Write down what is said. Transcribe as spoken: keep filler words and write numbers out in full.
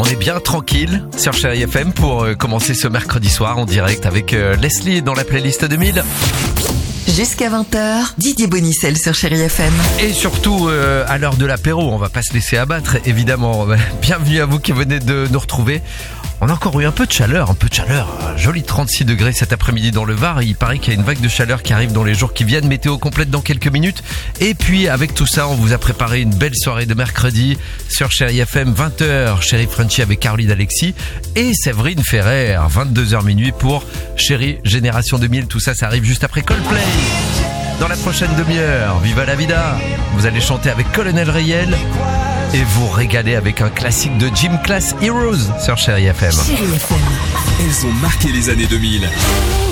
est bien tranquille sur Chérie F M pour euh, commencer ce mercredi soir en direct avec euh, Leslie dans la playlist deux mille. Jusqu'à vingt heures, Didier Bonicel sur Chérie F M. Et surtout euh, à l'heure de l'apéro, on va pas se laisser abattre évidemment. Bienvenue à vous qui venez de nous retrouver. On a encore eu un peu de chaleur, un peu de chaleur, un joli trente-six degrés cet après-midi dans le Var. Il paraît qu'il y a une vague de chaleur qui arrive dans les jours qui viennent, météo complète dans quelques minutes. Et puis avec tout ça, on vous a préparé une belle soirée de mercredi sur Chérie F M, vingt heures, Chérie Frenchy avec Caroline Alexis et Séverine Ferrer, vingt-deux heures minuit pour Chérie Génération deux mille. Tout ça, ça arrive juste après Coldplay. Dans la prochaine demi-heure, Viva la Vida, vous allez chanter avec Colonel Rayel et vous régaler avec un classique de Gym Class Heroes sur Chérie F M. Chérie F M. Elles ont marqué les années deux mille.